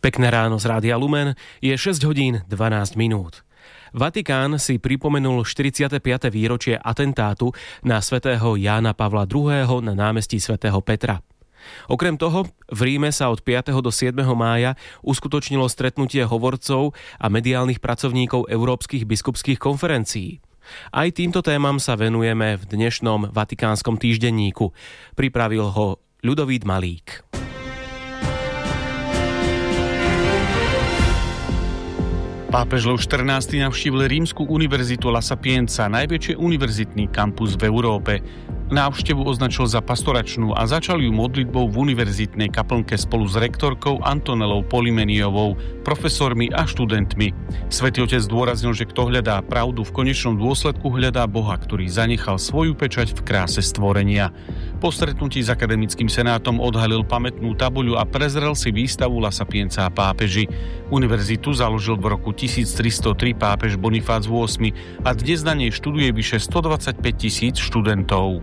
Pekné ráno z Rádia Lumen, je 6 hodín 12 minút. Vatikán si pripomenul 45. výročie atentátu na svätého Jána Pavla II. Na námestí svätého Petra. Okrem toho, v Ríme sa od 5. do 7. mája uskutočnilo stretnutie hovorcov a mediálnych pracovníkov Európskych biskupských konferencií. Aj týmto témam sa venujeme v dnešnom Vatikánskom týždenníku. Pripravil ho Ľudovít Malík. Pápež Lev XIV navštívil Rímsku univerzitu La Sapienza, najväčší univerzitný kampus v Európe. Návštevu označil za pastoračnú a začal ju modlitbou v univerzitnej kaplnke spolu s rektorkou Antonelou Polimeniovou, profesormi a študentmi. Svätý Otec zdôraznil, že kto hľadá pravdu, v konečnom dôsledku hľadá Boha, ktorý zanechal svoju pečať v kráse stvorenia. Po stretnutí s akademickým senátom odhalil pamätnú tabuľu a prezrel si výstavu La Sapienza a pápeži. Univerzitu založil v roku 1303 pápež Bonifác VIII a dnes na nej študuje vyše 125 000 študentov.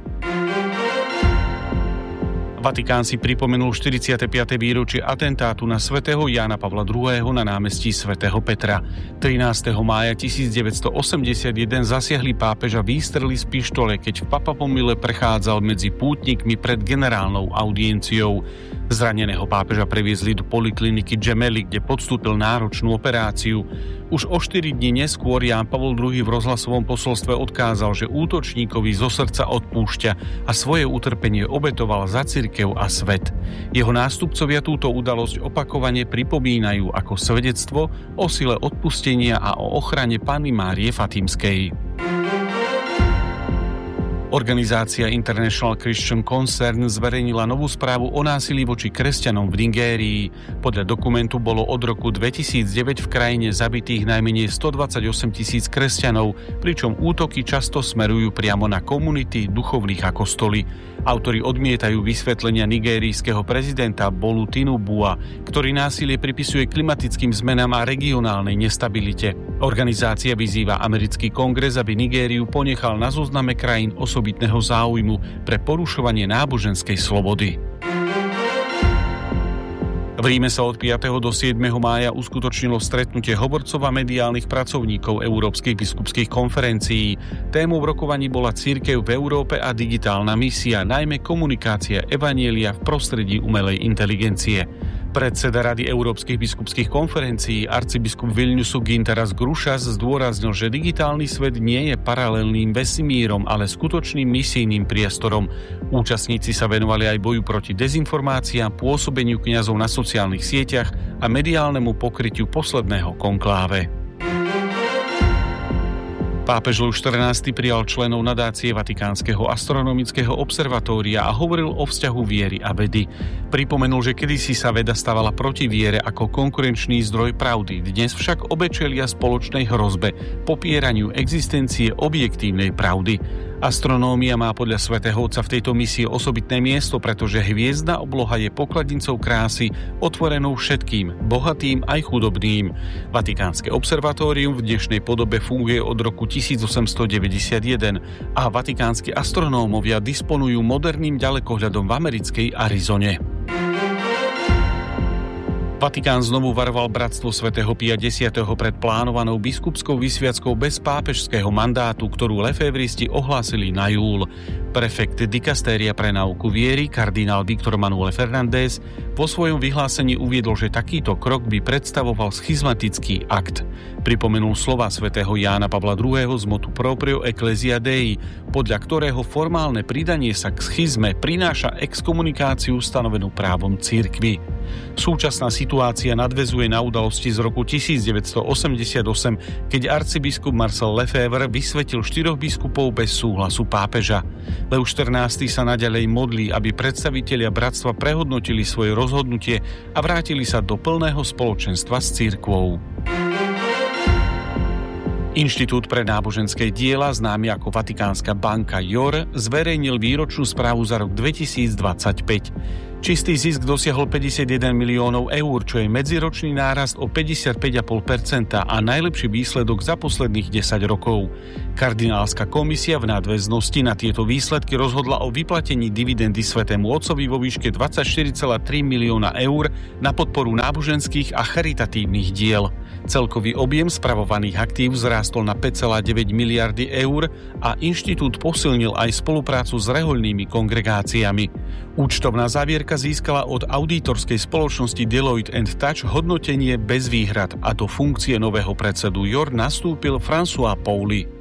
Vatikán si pripomenul 45. výročie atentátu na svätého Jána Pavla II. Na námestí svätého Petra. 13. mája 1981 zasiahli pápeža výstrely z pištole, keď v Papapomile prechádzal medzi pútnikmi pred generálnou audienciou. Zraneného pápeža previezli do polikliniky Gemelli, kde podstúpil náročnú operáciu. Už o 4 dní neskôr Ján Pavol II v rozhlasovom posolstve odkázal, že útočníkovi zo srdca odpúšťa a svoje utrpenie obetoval za cirkev a svet. Jeho nástupcovia túto udalosť opakovane pripomínajú ako svedectvo o sile odpustenia a o ochrane Panny Márie Fatimskej. Organizácia International Christian Concern zverejnila novú správu o násilí voči kresťanom v Nigérii. Podľa dokumentu bolo od roku 2009 v krajine zabitých najmenej 128 000 kresťanov, pričom útoky často smerujú priamo na komunity, duchovných a kostoly. Autori odmietajú vysvetlenia nigérijského prezidenta Bolu Tinubua, ktorý násilie pripisuje klimatickým zmenám a regionálnej nestabilite. Organizácia vyzýva americký kongres, aby Nigériu ponechal na zozname krajín osobitného záujmu pre porušovanie náboženskej slobody. V Ríme sa od 5. do 7. mája uskutočnilo stretnutie hovorcov a mediálnych pracovníkov Európskych biskupských konferencií. Témou v rokovaní bola cirkev v Európe a digitálna misia, najmä komunikácia evanjelia v prostredí umelej inteligencie. Predseda Rady Európskych biskupských konferencií arcibiskup Vilniusu Gintaras Grušas zdôraznil, že digitálny svet nie je paralelným vesmírom, ale skutočným misijným priestorom. Účastníci sa venovali aj boju proti dezinformáciám, pôsobeniu kňazov na sociálnych sieťach a mediálnemu pokrytiu posledného konkláve. Pápež Lev XIV prijal členov nadácie Vatikánskeho astronomického observatória a hovoril o vzťahu viery a vedy. Pripomenul, že kedysi sa veda stavala proti viere ako konkurenčný zdroj pravdy, dnes však obe čelia spoločnej hrozbe, popieraniu existencie objektívnej pravdy. Astronómia má podľa svätého Otca v tejto misii osobitné miesto, pretože hviezdna obloha je pokladnicou krásy, otvorenou všetkým, bohatým aj chudobným. Vatikánske observatórium v dnešnej podobe funguje od roku 1891 a vatikánski astronómovia disponujú moderným ďalekohľadom v americkej Arizone. Vatikán znovu varoval bratstvo svätého Pia X pred plánovanou biskupskou vysviackou bez pápežského mandátu, ktorú lefévristi ohlásili na júl. Prefekt dikastéria pre náuku viery, kardinál Víctor Manuel Fernández, vo svojom vyhlásení uviedol, že takýto krok by predstavoval schizmatický akt. Pripomenul slova svätého Jána Pavla II. Z motu Proprio Ecclesia Dei, podľa ktorého formálne pridanie sa k schizme prináša exkomunikáciu stanovenú právom cirkvi. Súčasná situácia nadväzuje na udalosti z roku 1988, keď arcibiskup Marcel Lefebvre vysvetil 4 biskupov bez súhlasu pápeža. Lev XIV sa naďalej modlí, aby predstavitelia bratstva prehodnotili svoje rozhodnutie a vrátili sa do plného spoločenstva s cirkvou. Inštitút pre náboženské diela, známy ako Vatikánska banka JOR, zverejnil výročnú správu za rok 2025. Čistý zisk dosiahol 51 miliónov eur, čo je medziročný nárast o 55,5% a najlepší výsledok za posledných 10 rokov. Kardinálska komisia v nadväznosti na tieto výsledky rozhodla o vyplatení dividendy Svätému Otcovi vo výške 24,3 milióna eur na podporu náboženských a charitatívnych diel. Celkový objem spravovaných aktív vzrástol na 5,9 miliardy eur a inštitút posilnil aj spoluprácu s rehoľnými kongregáciami. Účtovná závierka získala od auditorskej spoločnosti Deloitte & Touch hodnotenie bez výhrad a do funkcie nového predsedu JOR nastúpil François Pauli.